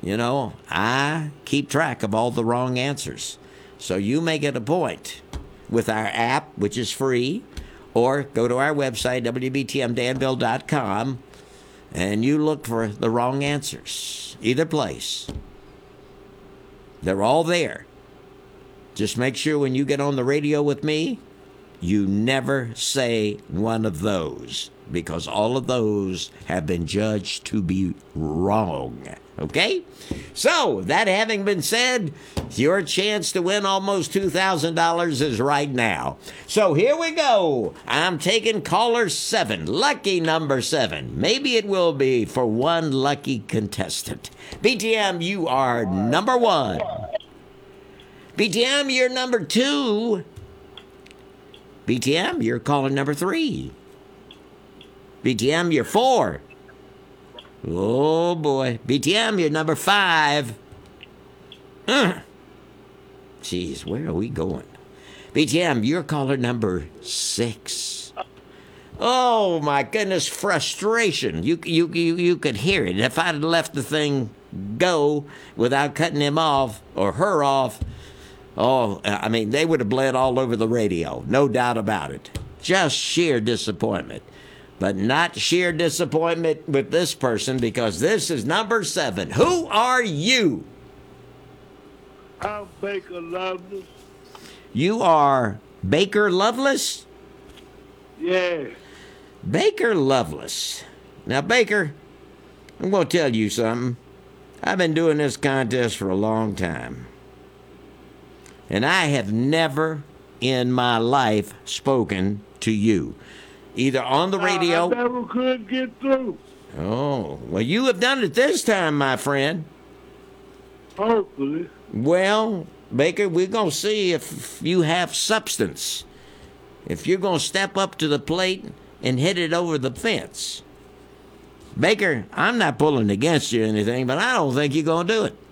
I keep track of all the wrong answers. So you make it a point with our app, which is free, or go to our website, wbtmdanville.com, and you look for the wrong answers. Either place. They're all there. Just make sure when you get on the radio with me, you never say one of those, because all of those have been judged to be wrong. Okay? So, that having been said, your chance to win almost $2,000 is right now. So, here we go. I'm taking caller 7, lucky number 7. Maybe it will be for one lucky contestant. BTM, you are number 1. BTM, you're number 2. BTM, you're caller number 3. BTM, you're 4. Oh, boy. BTM, you're number 5. Jeez, where are we going? BTM, you're caller number 6. Oh, my goodness, frustration. You could hear it. If I'd left the thing go without cutting him off or her off, they would have bled all over the radio. No doubt about it. Just sheer disappointment. But not sheer disappointment with this person, because this is number 7. Who are you? I'm Baker Lovelace. You are Baker Lovelace? Yeah. Baker Lovelace. Now, Baker, I'm going to tell you something. I've been doing this contest for a long time. And I have never in my life spoken to you. Either on the radio. I never could get through. Oh, well, you have done it this time, my friend. Hopefully. Well, Baker, we're going to see if you have substance. If you're going to step up to the plate and hit it over the fence. Baker, I'm not pulling against you or anything, but I don't think you're going to do it.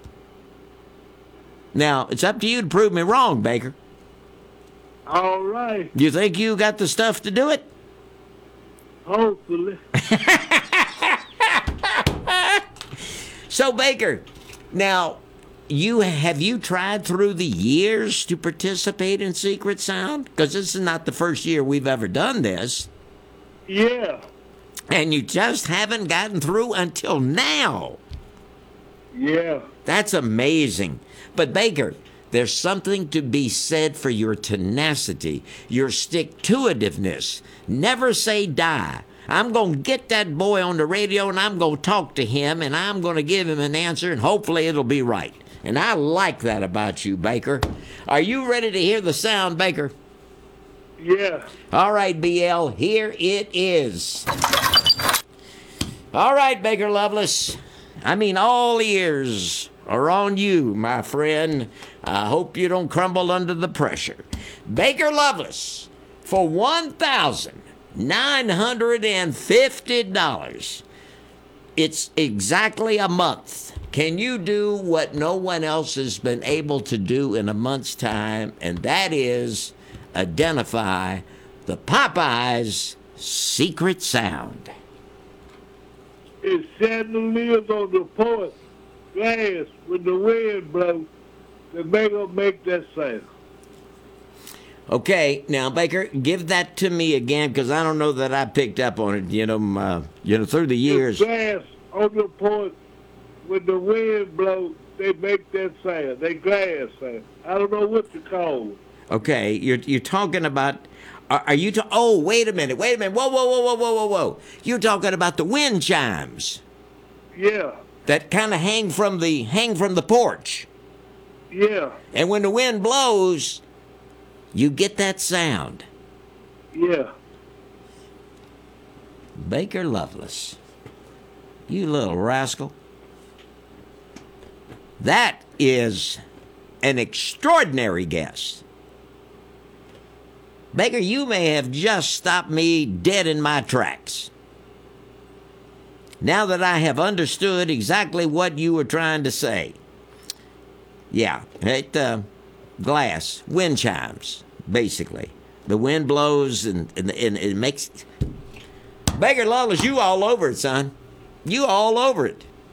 Now, it's up to you to prove me wrong, Baker. All right. You think you got the stuff to do it? Hopefully. So, Baker, now, have you tried through the years to participate in Secret Sound? Because this is not the first year we've ever done this. Yeah. And you just haven't gotten through until now. Yeah. That's amazing. But, Baker, there's something to be said for your tenacity, your stick-to-itiveness. Never say die. I'm going to get that boy on the radio, and I'm going to talk to him, and I'm going to give him an answer, and hopefully it'll be right. And I like that about you, Baker. Are you ready to hear the sound, Baker? Yeah. All right, BL, here it is. All right, Baker Lovelace. All ears are on you, my friend. I hope you don't crumble under the pressure. Baker Lovelace, for $1,950. It's exactly a month. Can you do what no one else has been able to do in a month's time, and that is identify the Popeyes secret sound? It's chandeliers on the porch, glass when the wind blows, that make that sound. Okay, now Baker, give that to me again, because I don't know that I picked up on it. Through the years. The glass on the porch when the wind blows, they make that sound. They glass sound. I don't know what to call it. Okay, you're talking about. Are you? Oh, wait a minute. Whoa. You're talking about the wind chimes. Yeah. That kind of hang from the porch. Yeah. And when the wind blows, you get that sound. Yeah. Baker Lovelace, you little rascal. That is an extraordinary guess. Baker, you may have just stopped me dead in my tracks. Now that I have understood exactly what you were trying to say. Yeah, glass, wind chimes, basically. The wind blows and it makes... Baker Lovelace, you all over it, son. You all over it.